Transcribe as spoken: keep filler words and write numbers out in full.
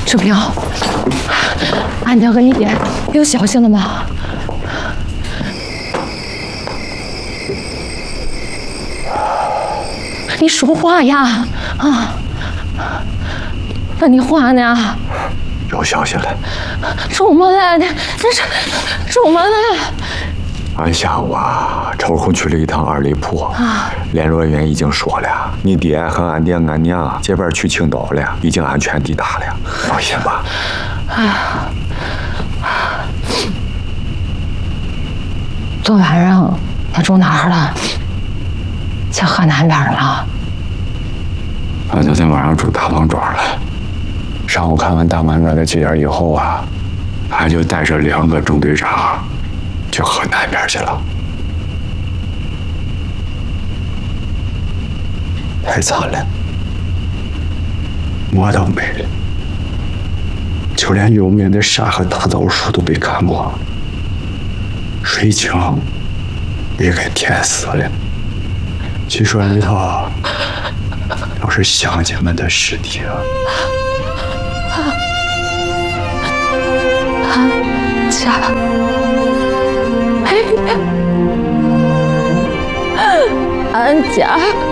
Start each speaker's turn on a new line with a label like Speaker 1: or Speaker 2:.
Speaker 1: 志平，俺娘和你爹有消息了吗？你说话呀！啊，那你话呢？
Speaker 2: 有消息了。
Speaker 1: 怎么了？这是怎么了？
Speaker 2: 俺下午啊，抽空去了一趟二里铺啊，联络人员已经说了，你爹和俺爹俺娘这边去青岛了，已经安全抵达了，放心吧。
Speaker 1: 啊，昨晚上他住哪儿了？去河南边了。
Speaker 2: 俺昨天晚上住大王庄了。上午看完大满贯的节演以后啊，俺就带着两个中队长去河南边去了。太惨了，我都没了，就连有名的沙河大枣树都被砍光，水井也给填死了。据说里头都是乡亲们的尸体啊！
Speaker 1: 俺家，哎，俺家。